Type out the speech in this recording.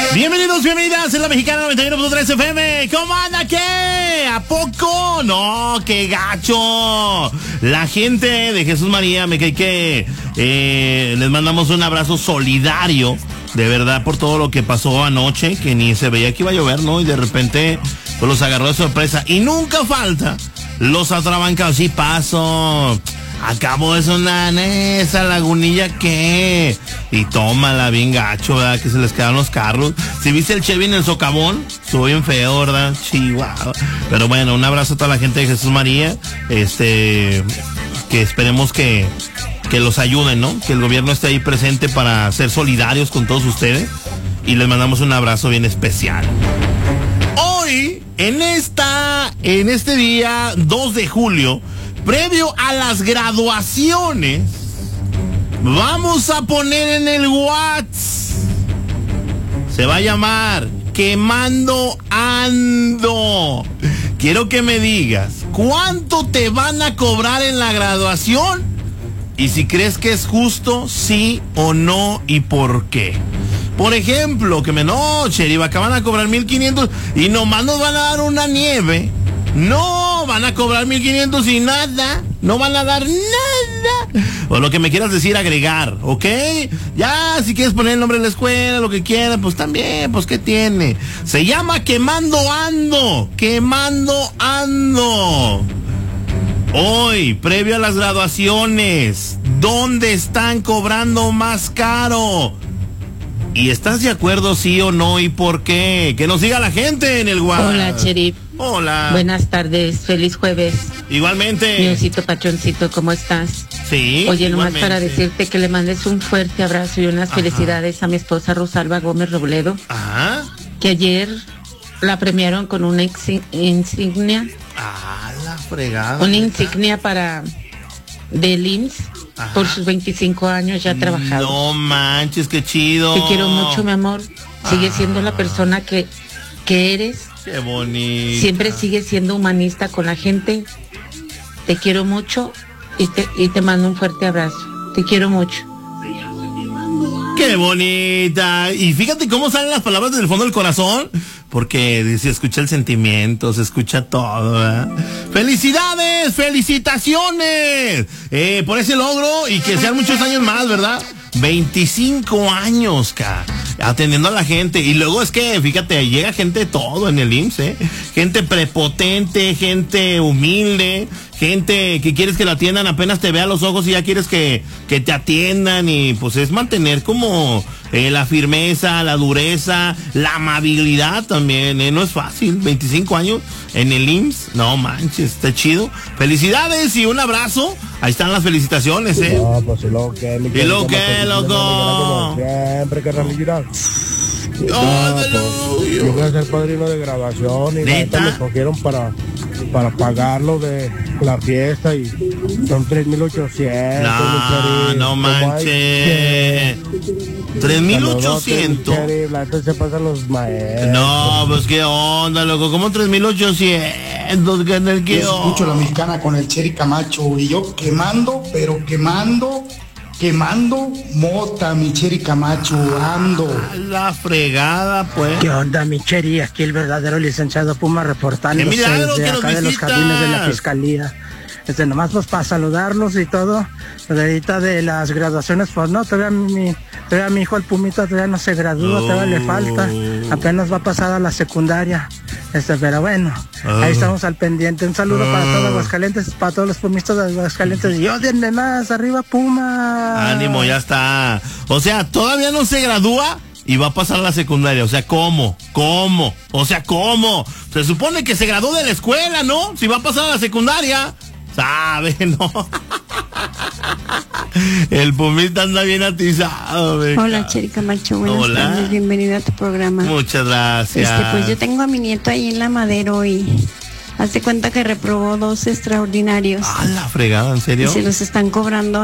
Bienvenidos, bienvenidas en la Mexicana 91.3 FM. ¿Cómo anda? ¿Qué? ¿A poco? No, qué gacho. La gente de Jesús María, me cae que les mandamos un abrazo solidario, de verdad, por todo lo que pasó anoche, que ni se veía que iba a llover, ¿no? Y de repente, pues los agarró de sorpresa. Y nunca falta los atrabancados. Sí, paso. Acabo de sonar esa lagunilla que... Y tómala bien gacho, ¿verdad? Que se les quedan los carros. Si viste el Chevy en el socavón, estuvo bien feo, ¿verdad? Chihuahua. Pero bueno, un abrazo a toda la gente de Jesús María. Que esperemos que los ayuden, ¿no? Que el gobierno esté ahí presente para ser solidarios con todos ustedes. Y les mandamos un abrazo bien especial. Hoy, en este día 2 de julio... previo a las graduaciones, vamos a poner en el WhatsApp. Se va a llamar Quemando Ando. Quiero que me digas cuánto te van a cobrar en la graduación y si crees que es justo, sí o no y por qué. Por ejemplo, Sheriff, acaban a cobrar 1,500 y nomás nos van a dar una nieve. No, van a cobrar 1,500 y nada. No van a dar nada. O lo que me quieras decir, agregar, ¿ok? Ya, si quieres poner el nombre de la escuela, lo que quieras, pues también, pues ¿qué tiene? Se llama Quemando Ando. Quemando Ando. Hoy, previo a las graduaciones, ¿dónde están cobrando más caro? ¿Y estás de acuerdo, sí o no, y por qué? Que nos diga la gente en el WhatsApp. Hola, Sheriff. Hola. Buenas tardes, feliz jueves. Igualmente. Mi osito pachoncito, ¿cómo estás? Sí. Oye, nomás para decirte que le mandes un fuerte abrazo y unas felicidades a mi esposa Rosalba Gómez Robledo. Ajá. Que ayer la premiaron con una insignia. Ah, la fregada. Una insignia del IMSS. Ajá. Por sus 25 años ya trabajado. No manches, qué chido. Te quiero mucho, mi amor. Sigue siendo la persona que eres. Qué bonito. Siempre sigue siendo humanista con la gente. Te quiero mucho y te mando un fuerte abrazo. Te quiero mucho. Qué bonita. Y fíjate cómo salen las palabras del fondo del corazón, porque se escucha el sentimiento, se escucha todo, ¿verdad? ¡Felicidades! ¡Felicitaciones! Por ese logro y que sean muchos años más, ¿verdad? 25 años, atendiendo a la gente. Y luego es que, fíjate, llega gente de todo en el IMSS, gente prepotente, gente humilde, gente que quieres que la atiendan apenas te vea a los ojos y ya quieres que te atiendan. Y pues es mantener como la firmeza, la dureza, la amabilidad también, no es fácil. 25 años en el IMSS, no manches, está chido. Felicidades y un abrazo. Ahí están las felicitaciones, No, pues lo que, loco. Siempre que realidad. Yo voy a ser padrino de grabación y ¿neta? me escogieron para pagarlo de la fiesta y son 3,800. No manches. 3,800. Entonces se pasan los maestros. No, pues qué onda, loco, como 3,800. ¿Qué Yo escucho la Mexicana con el Cheri Camacho y yo quemando mota, mi Cheri Camacho, ando. La fregada, pues. ¿Qué onda, mi Cheri? Aquí el verdadero licenciado Puma reportándose ¡Qué milagro desde que acá nos de los visitas! jardines de la Fiscalía. Nomás pues para saludarlos y todo. Ahorita de las graduaciones, pues no, todavía mi hijo el Pumita todavía no se gradúa, todavía le falta. Apenas va a pasar a la secundaria. Pero bueno, ahí estamos al pendiente. Un saludo para todos Aguascalientes, para todos los pumistas de Aguascalientes. Y odienle más, arriba Puma. Ánimo, ya está. O sea, todavía no se gradúa y va a pasar a la secundaria. O sea, ¿cómo? O sea, ¿cómo? Se supone que se graduó de la escuela, ¿no? Si va a pasar a la secundaria. ¿Sabe? No. El Pumita anda bien atizado. Hola, Cheri Camacho, buenas tardes, bienvenido a tu programa. Muchas gracias. Pues yo tengo a mi nieto ahí en la Madero y hazte cuenta que reprobó 2 extraordinarios. Ah, la fregada, ¿en serio? Y se los están cobrando